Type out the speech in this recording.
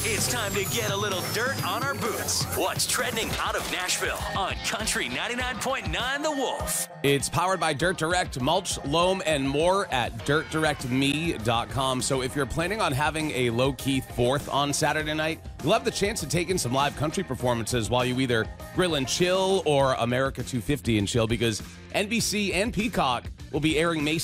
It's time to get a little dirt on our boots. What's trending out of Nashville on Country 99.9 The Wolf. It's powered by Dirt Direct, mulch, loam, and more at dirtdirectme.com. So if you're planning on having a low-key 4th on Saturday night, you'll have the chance to take in some live country performances while you either grill and chill or America 250 and chill, because NBC and Peacock will be airing May